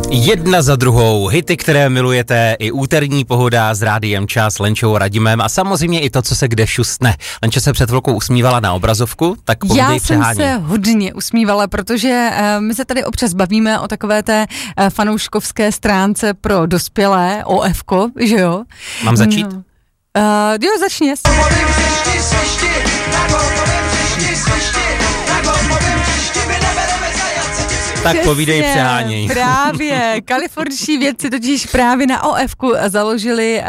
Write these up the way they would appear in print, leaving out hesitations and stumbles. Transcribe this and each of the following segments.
Jedna za druhou, hity, které milujete, i úterní pohoda s Rádiem Čas, Lenčou a Radimem a samozřejmě i to, co se kde šustne. Lenča se před chvilkou usmívala na obrazovku, tak povídej přehání. Já jsem se hodně usmívala, protože my se tady občas bavíme o takové té fanouškovské stránce pro dospělé, OFko, že jo? Mám začít? No. Jo, začni. Tak povídej přeháněj. Právě, kalifornští vědci totiž právě na OFku založili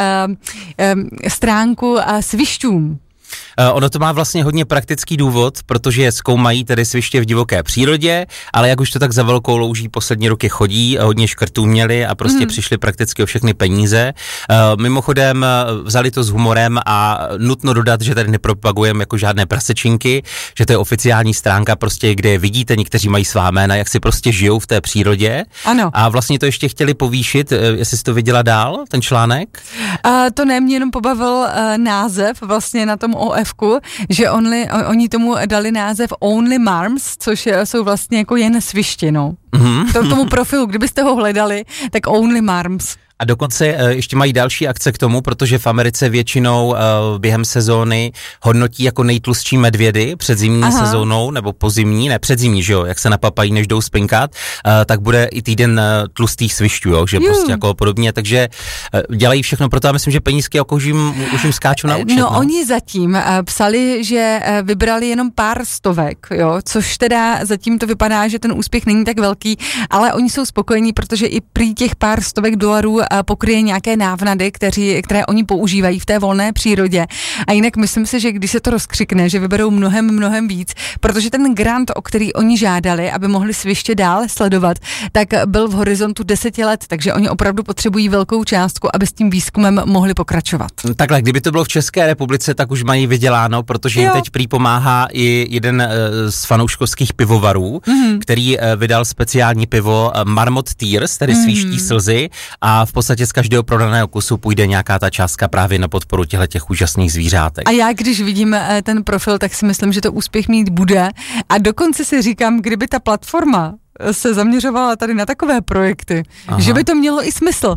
stránku svišťům. Ono to má vlastně hodně praktický důvod, protože zkoumají tedy sviště v divoké přírodě, ale jak už to tak za velkou louží poslední roky chodí, hodně škrtů měli a prostě přišli prakticky o všechny peníze. Mimochodem vzali to s humorem a nutno dodat, že tady nepropagujeme jako žádné prasečinky, že to je oficiální stránka prostě, kde vidíte, někteří mají svá jména, jak si prostě žijou v té přírodě. Ano. A vlastně to ještě chtěli povýšit, jestli jsi to viděla dál, ten článek? To ne, mě jenom pobavil název vlastně na tom OFku, že oni tomu dali název Only Marms, což jsou vlastně jako jen sviště, no. Tomu profilu, kdybyste ho hledali, tak Only Marms. A dokonce ještě mají další akce k tomu, protože v Americe většinou během sezóny hodnotí jako nejtlustší medvědy před zimní sezónou, nebo pozimní, ne předzimní, že jo, jak se napapají, než jdou spinkat, tak bude i týden tlustých svišťů, jo, že prostě jako podobně, takže dělají všechno pro to a myslím, že penízky jako už jim skáčou na účet. No oni zatím psali, že vybrali jenom pár stovek, jo, což teda zatím to vypadá, že ten úspěch není tak velký, ale oni jsou spokojení, protože i prý těch pár stovek dolarů pokryje nějaké návnady, které oni používají v té volné přírodě. A jinak myslím si, že když se to rozkřikne, že vyberou mnohem víc, protože ten grant, o který oni žádali, aby mohli sviště dál sledovat, tak byl v horizontu 10 let, takže oni opravdu potřebují velkou částku, aby s tím výzkumem mohli pokračovat. Takhle, kdyby to bylo v České republice, tak už mají vyděláno, protože jim teď prý pomáhá i jeden z fanouškovských pivovarů, který vydal speciální pivo Marmot Tears, tedy sviští slzy, a v podstatě z každého prodaného kusu půjde nějaká ta částka právě na podporu těch úžasných zvířátek. A já, když vidím ten profil, tak si myslím, že to úspěch mít bude a dokonce si říkám, kdyby ta platforma se zaměřovala tady na takové projekty, že by to mělo i smysl.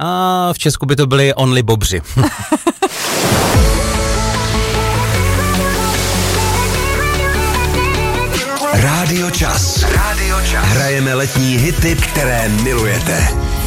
A v Česku by to byly Only bobři. Rádio Čas. Hrajeme letní hity, které milujete.